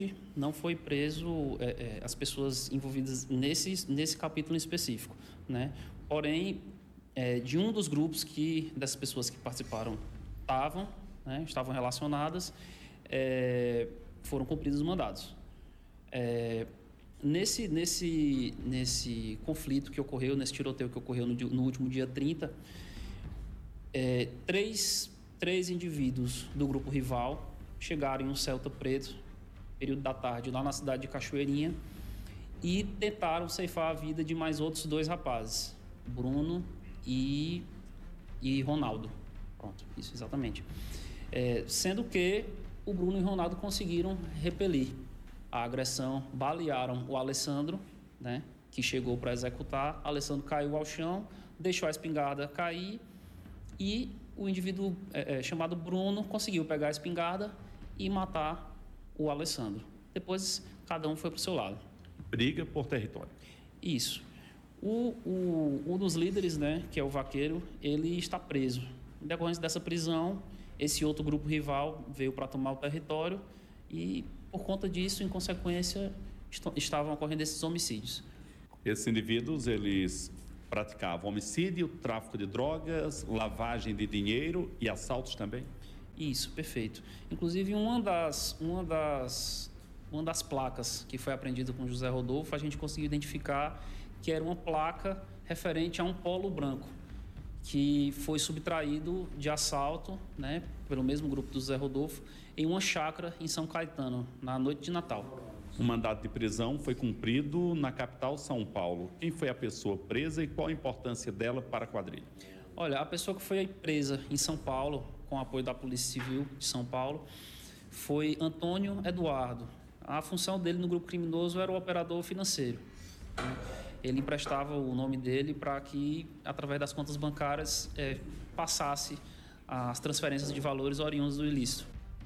não foi preso as pessoas envolvidas nesse capítulo em específico, né? Porém, de um dos grupos dessas pessoas que participaram estavam relacionadas, foram cumpridos os mandados. Nesse conflito que ocorreu, nesse tiroteio que ocorreu no último dia 30, três indivíduos do grupo rival chegaram em um Celta preto, período da tarde, lá na cidade de Cachoeirinha, e tentaram ceifar a vida de mais outros 2 rapazes, Bruno e Ronaldo. Pronto, isso exatamente. Sendo que o Bruno e o Ronaldo conseguiram repelir a agressão, balearam o Alessandro, né, que chegou para executar. Alessandro caiu ao chão, deixou a espingarda cair e o indivíduo chamado Bruno conseguiu pegar a espingarda e matar o Alessandro. Depois, cada um foi para o seu lado. Briga por território. Isso. Um dos líderes, né, que é o Vaqueiro, ele está preso. Em decorrência dessa prisão, esse outro grupo rival veio para tomar o território e, por conta disso, em consequência, estavam ocorrendo esses homicídios. Esses indivíduos, eles praticavam homicídio, tráfico de drogas, lavagem de dinheiro e assaltos também? Isso, perfeito. Inclusive, uma das placas que foi apreendida com José Rodolfo, a gente conseguiu identificar que era uma placa referente a um polo branco, que foi subtraído de assalto, né, pelo mesmo grupo do José Rodolfo, em uma chácara em São Caetano, na noite de Natal. O mandato de prisão foi cumprido na capital São Paulo. Quem foi a pessoa presa e qual a importância dela para a quadrilha? Olha, a pessoa que foi presa em São Paulo, com apoio da Polícia Civil de São Paulo, foi Antônio Eduardo. A função dele no grupo criminoso era o operador financeiro. Ele emprestava o nome dele para que, através das contas bancárias, passasse as transferências de valores oriundos do ilícito.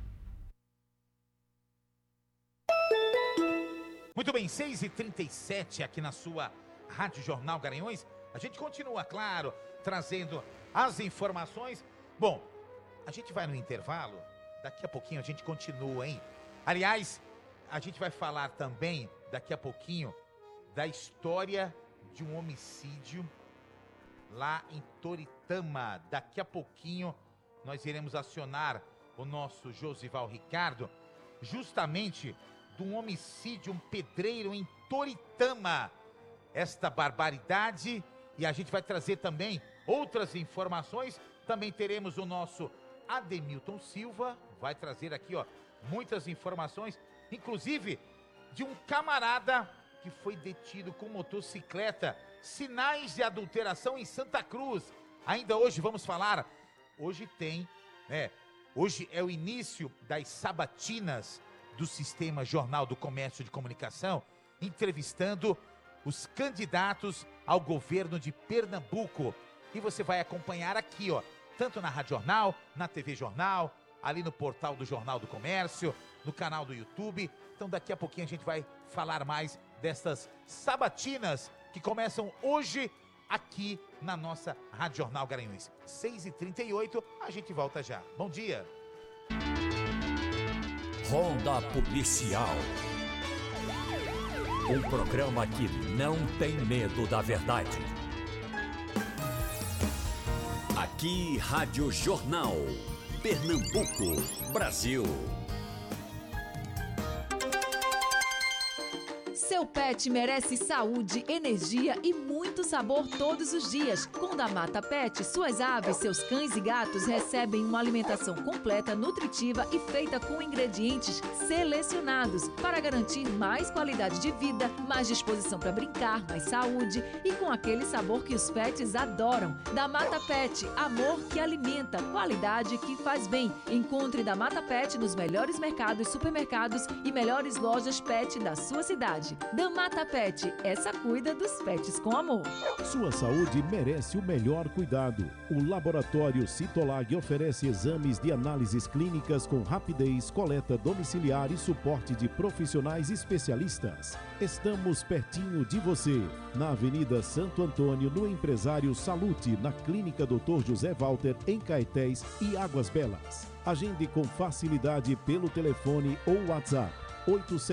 Muito bem, 6h37 aqui na sua Rádio Jornal Garanhuns. A gente continua, claro, trazendo as informações. Bom, a gente vai no intervalo, daqui a pouquinho a gente continua, hein? Aliás, a gente vai falar também, daqui a pouquinho, da história de um homicídio lá em Toritama. Daqui a pouquinho nós iremos acionar o nosso Josival Ricardo, justamente de um homicídio, um pedreiro em Toritama. Esta barbaridade, e a gente vai trazer também outras informações. Também teremos o nosso Ademilton Silva, vai trazer aqui, muitas informações, inclusive de um camarada que foi detido com motocicleta, sinais de adulteração em Santa Cruz. Ainda hoje vamos falar, hoje é o início das sabatinas do Sistema Jornal do Comércio de Comunicação, entrevistando os candidatos ao governo de Pernambuco. E você vai acompanhar aqui, tanto na Rádio Jornal, na TV Jornal, ali no portal do Jornal do Comércio, no canal do YouTube. Então daqui a pouquinho a gente vai falar mais dessas sabatinas que começam hoje aqui na nossa Rádio Jornal Garanhuns. 6h38, a gente volta já. Bom dia. Ronda Policial. Um programa que não tem medo da verdade. Aqui, Rádio Jornal. Pernambuco, Brasil. Seu pet merece saúde, energia e muito sabor todos os dias. Com Damata Pet, suas aves, seus cães e gatos recebem uma alimentação completa, nutritiva e feita com ingredientes selecionados para garantir mais qualidade de vida, mais disposição para brincar, mais saúde e com aquele sabor que os pets adoram. Damata Pet, amor que alimenta, qualidade que faz bem. Encontre Damata Pet nos melhores mercados, supermercados e melhores lojas pet da sua cidade. Damata Pet, essa cuida dos pets com amor. Sua saúde merece o melhor cuidado. O Laboratório Citolag oferece exames de análises clínicas com rapidez, coleta domiciliar e suporte de profissionais especialistas. Estamos pertinho de você, na Avenida Santo Antônio, no Empresário Salute, na Clínica Dr. José Walter, em Caetés e Águas Belas. Agende com facilidade pelo telefone ou WhatsApp 87